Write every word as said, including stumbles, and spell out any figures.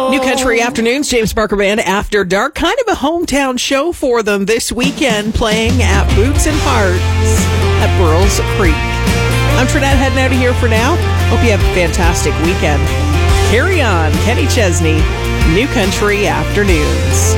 New Country Afternoons, James Barker Band After Dark. Kind of a hometown show for them this weekend, playing at Boots and Hearts at Burles Creek. I'm Trinette, heading out of here for now. Hope you have a fantastic weekend. Carry on, Kenny Chesney, New Country Afternoons.